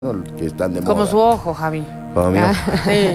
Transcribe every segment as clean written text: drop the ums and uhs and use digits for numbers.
que están de Como moda. su ojo, Javi. Como mi ojo. Sí.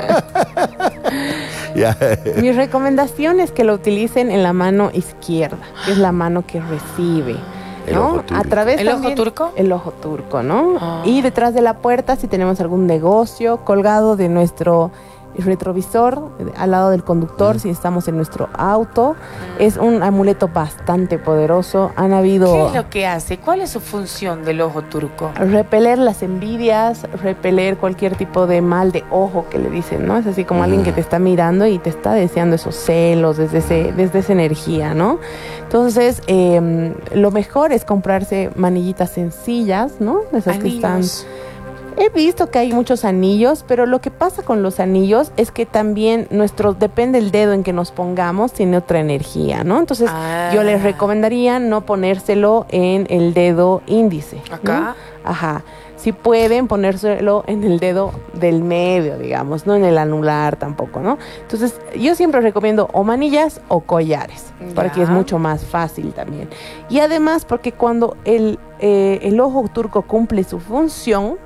Ya. Mi recomendación es que lo utilicen en la mano izquierda, que es la mano que recibe. El ¿no? ojo turco. A través ¿El ojo también- turco? El ojo turco, ¿no? Ah. Y detrás de la puerta, si tenemos algún negocio colgado de nuestro retrovisor, al lado del conductor, si estamos en nuestro auto, es un amuleto bastante poderoso. Han habido... ¿Qué es lo que hace? ¿Cuál es su función del ojo turco? Repeler las envidias, repeler cualquier tipo de mal de ojo que le dicen, ¿no? Es así como alguien que te está mirando y te está deseando esos celos desde esa energía, ¿no? Entonces, lo mejor es comprarse manillitas sencillas, ¿no? Esas que están... Anillos. He visto que hay muchos anillos, pero lo que pasa con los anillos es que también depende del dedo en que nos pongamos, tiene otra energía, ¿no? Entonces, Ah. yo les recomendaría no ponérselo en el dedo índice. ¿no? ¿Acá? Ajá. Si pueden ponérselo en el dedo del medio, digamos, no en el anular tampoco, ¿no? Entonces, yo siempre recomiendo o manillas o collares, porque Ya. es mucho más fácil también. Y además, porque cuando el ojo turco cumple su función,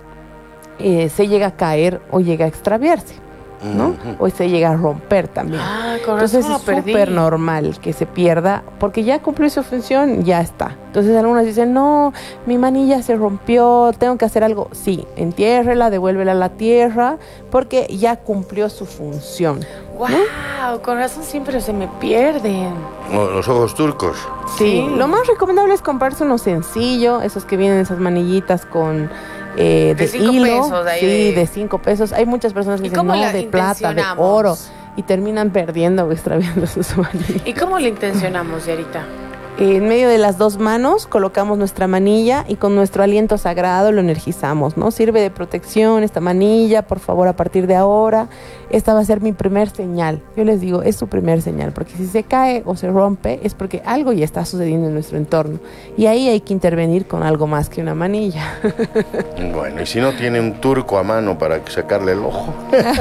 se llega a caer o llega a extraviarse, ¿no? Ujú. O se llega a romper también. Ah, con Entonces razón lo es perdí. súper normal que se pierda porque ya cumplió su función, ya está. Entonces algunos dicen, no, mi manilla se rompió, tengo que hacer algo. Sí, entiérrela, devuélvela a la tierra porque ya cumplió su función. Wow, con razón siempre se me pierden. Los ojos turcos. Sí, lo más recomendable es comprarse uno sencillo, esos que vienen esas manillitas con de 5 hilo, pesos, ahí sí, de- de 5 pesos. Hay muchas personas que ¿Y dicen, cómo no, la de plata, de intencionamos? oro, y terminan perdiendo o extraviando sus manillas. ¿Y cómo le intencionamos, Yarita? En medio de las dos manos colocamos nuestra manilla y con nuestro aliento sagrado lo energizamos, ¿no? Sirve de protección esta manilla, por favor, a partir de ahora. Esta va a ser mi primer señal. Yo les digo, es su primer señal, porque si se cae o se rompe es porque algo ya está sucediendo en nuestro entorno. Y ahí hay que intervenir con algo más que una manilla. Bueno, y si no tiene un turco a mano para sacarle el ojo.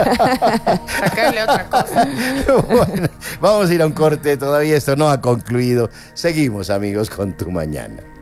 Sacarle otra cosa. Bueno, vamos a ir a un corte, todavía esto no ha concluido. Seguimos, amigos, con Tu Mañana.